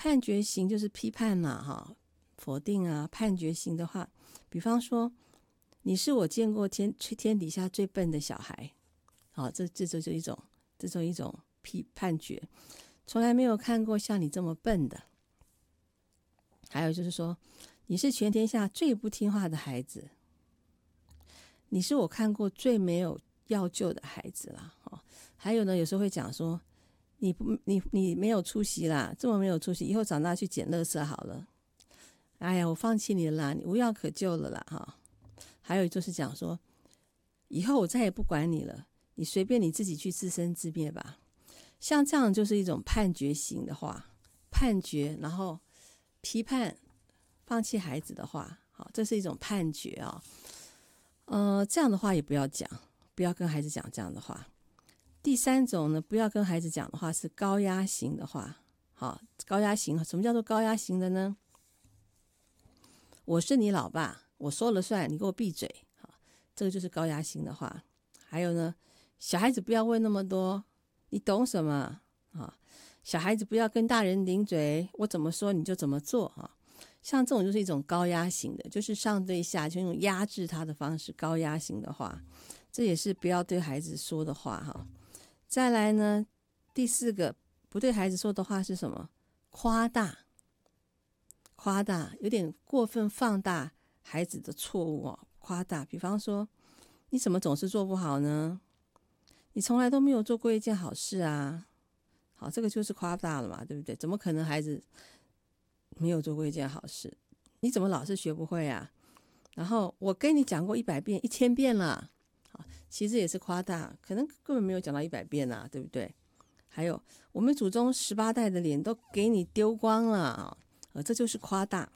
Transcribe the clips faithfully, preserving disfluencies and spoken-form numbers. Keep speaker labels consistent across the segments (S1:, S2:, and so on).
S1: 判决型就是批判嘛，哈，否定啊，判决型的话，比方说，你是我见过天天底下最笨的小孩，好，这这就是一种，这种一种批判决，从来没有看过像你这么笨的。还有就是说，你是全天下最不听话的孩子，你是我看过最没有要救的孩子啦。哦，还有呢，有时候会讲说，你不你你没有出息啦，这么没有出息，以后长大去捡垃圾好了。哎呀，我放弃你了啦，你无药可救了啦，哈。还有就是讲说，以后我再也不管你了，你随便你自己去自生自灭吧。像这样就是一种判决型的话，判决，然后批判、放弃孩子的话，好，这是一种判决啊。呃，这样的话也不要讲，不要跟孩子讲这样的话。第三种呢，不要跟孩子讲的话是高压型的话。好，高压型，什么叫做高压型的呢？我是你老爸，我说了算，你给我闭嘴。好，这个就是高压型的话。还有呢，小孩子不要问那么多，你懂什么啊？小孩子不要跟大人顶嘴，我怎么说你就怎么做啊。像这种就是一种高压型的，就是上对下，就用压制他的方式，高压型的话，这也是不要对孩子说的话哈。再来呢，第四个不对孩子说的话是什么？夸大，夸大，有点过分放大孩子的错误哦，夸大。比方说，你怎么总是做不好呢？你从来都没有做过一件好事啊。好，这个就是夸大了嘛，对不对？怎么可能孩子没有做过一件好事？你怎么老是学不会啊？然后我跟你讲过一百遍、一千遍了，好，其实也是夸大，可能根本没有讲到一百遍啊，对不对？还有我们祖宗十八代的脸都给你丢光了啊，呃，这就是夸大。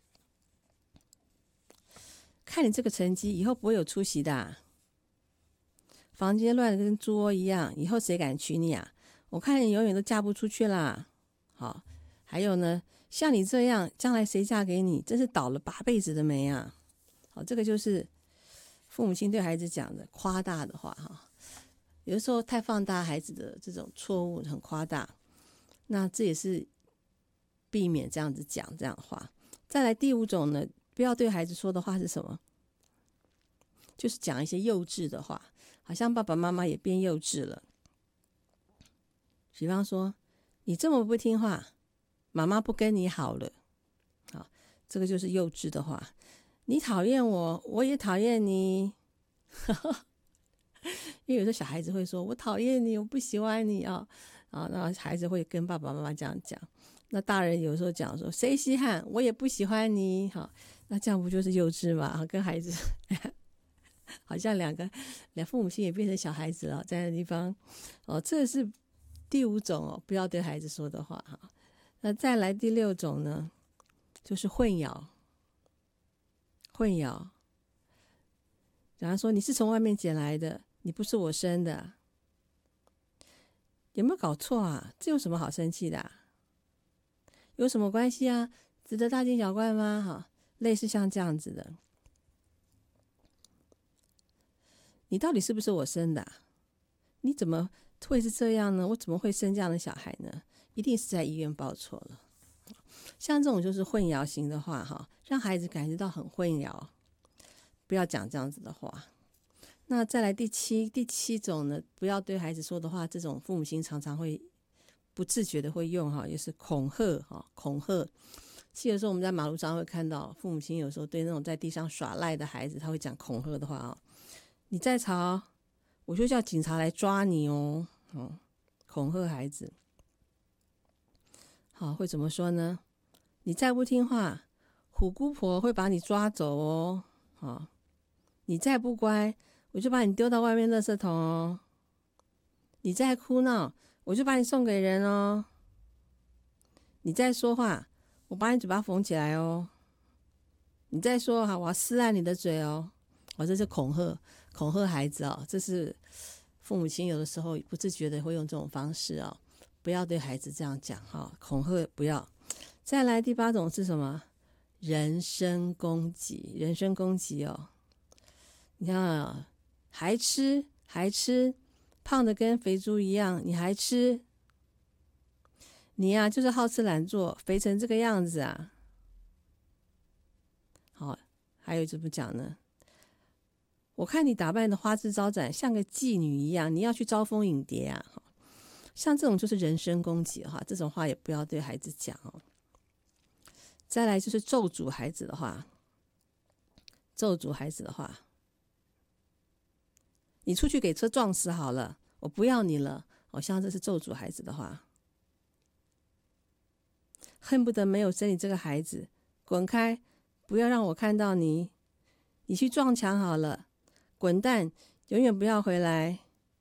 S1: 看你这个成绩，以后不会有出息的啊，房间乱得跟猪窝一样，以后谁敢娶你啊？我看你永远都嫁不出去啦。好，还有呢，像你这样，将来谁嫁给你？真是倒了八辈子的霉啊！好，这个就是父母亲对孩子讲的夸大的话哈。有的时候太放大孩子的这种错误，很夸大，那这也是避免这样子讲这样的话。再来第五种呢，不要对孩子说的话是什么？就是讲一些幼稚的话，好像爸爸妈妈也变幼稚了。比方说，你这么不听话，妈妈不跟你好了。好，这个就是幼稚的话。你讨厌我，我也讨厌你。因为有时候小孩子会说我讨厌你，我不喜欢你啊，啊，那孩子会跟爸爸妈妈这样讲。那大人有时候讲说谁稀罕，我也不喜欢你。好，那这样不就是幼稚吗？跟孩子好像两个两父母亲也变成小孩子了，在那地方哦，这是第五种哦，不要对孩子说的话哈。那再来第六种呢，就是混淆，混淆。假如说你是从外面捡来的，你不是我生的，有没有搞错啊？这有什么好生气的啊？有什么关系啊？值得大惊小怪吗？哈，类似像这样子的，你到底是不是我生的啊？你怎么会是这样呢？我怎么会生这样的小孩呢？一定是在医院报错了。像这种就是混淆型的话，哈，让孩子感觉到很混淆，不要讲这样子的话。那再来第七第七种呢，不要对孩子说的话，这种父母亲常常会不自觉的会用哈，也是恐吓哈，恐吓。其实有时候我们在马路上会看到父母亲有时候对那种在地上耍赖的孩子，他会讲恐吓的话啊，你再吵，我就叫警察来抓你哦，哦，恐吓孩子。好，会怎么说呢？你再不听话，虎姑婆会把你抓走哦。好，你再不乖，我就把你丢到外面垃圾桶哦。你再哭闹，我就把你送给人哦。你再说话，我把你嘴巴缝起来哦。你再说哈，我要撕烂你的嘴哦。哦，这是恐吓，恐吓孩子哦。这是父母亲有的时候不自觉的会用这种方式哦，不要对孩子这样讲哈，恐吓不要。再来第八种是什么？人身攻击，人身攻击哦。你看啊，还吃还吃，胖的跟肥猪一样，你还吃？ 你呀、啊、就是好吃懒做，肥成这个样子啊。好，还有怎么讲呢？我看你打扮的花枝招展，像个妓女一样，你要去招蜂引蝶啊！像这种就是人身攻击哈，这种话也不要对孩子讲哦。再来就是咒诅孩子的话，咒诅孩子的话，你出去给车撞死好了，我不要你了。好像这是咒诅孩子的话，恨不得没有生你这个孩子，滚开，不要让我看到你，你去撞墙好了，滚蛋，永远不要回来，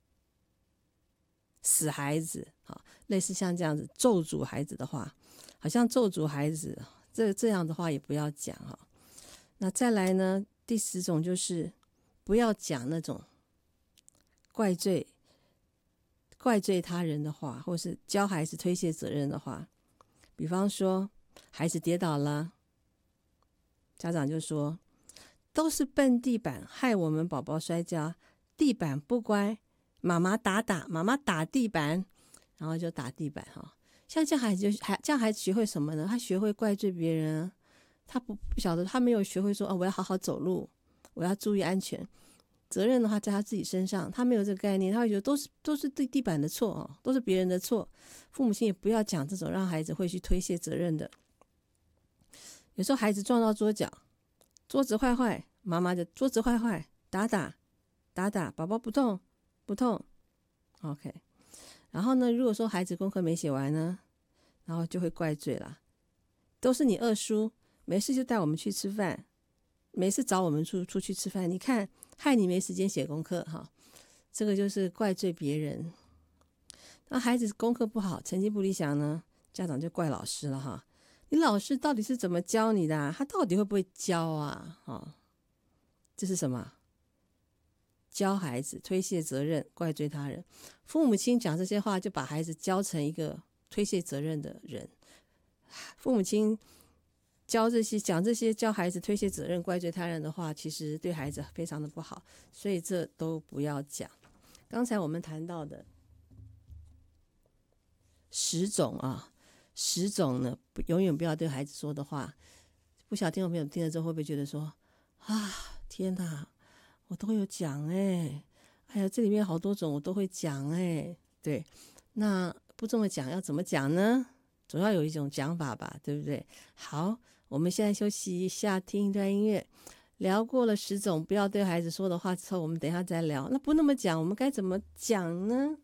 S1: 死孩子。好，类似像这样子咒诅孩子的话，好像咒诅孩子，这这样的话也不要讲哈。那再来呢，第十种就是不要讲那种怪罪怪罪他人的话，或是教孩子推卸责任的话。比方说孩子跌倒了，家长就说都是笨地板害我们宝宝摔跤，地板不乖，妈妈打打妈妈打地板，然后就打地板哈。像这样孩子就还这样孩子学会什么呢？他学会怪罪别人，他不不晓得，他没有学会说、哦、我要好好走路，我要注意安全。责任的话在他自己身上，他没有这个概念，他会觉得都是都是对地板的错哦，都是别人的错。父母亲也不要讲这种让孩子会去推卸责任的。有时候孩子撞到桌角，桌子坏坏，妈妈就桌子坏坏，打打打打，宝宝不痛不痛 ，OK。然后呢，如果说孩子功课没写完呢，然后就会怪罪啦，都是你二叔，没事就带我们去吃饭，没事找我们出出去吃饭，你看害你没时间写功课哈，这个就是怪罪别人。那孩子功课不好，成绩不理想呢，家长就怪老师了哈。你老师到底是怎么教你的、啊？他到底会不会教啊？哦，这是什么？教孩子推卸责任，怪罪他人。父母亲讲这些话，就把孩子教成一个推卸责任的人。父母亲教这些讲这些教孩子推卸责任、怪罪他人的话，其实对孩子非常的不好，所以这都不要讲。刚才我们谈到的十种啊，十种呢，永远不要对孩子说的话。不晓得听众朋友听了之后会不会觉得说啊，天哪！我都有讲哎，哎呀，这里面好多种我都会讲哎，对，那不这么讲要怎么讲呢？总要有一种讲法吧，对不对？好，我们现在休息一下，听一段音乐。聊过了十种不要对孩子说的话之后，我们等一下再聊。那不那么讲，我们该怎么讲呢？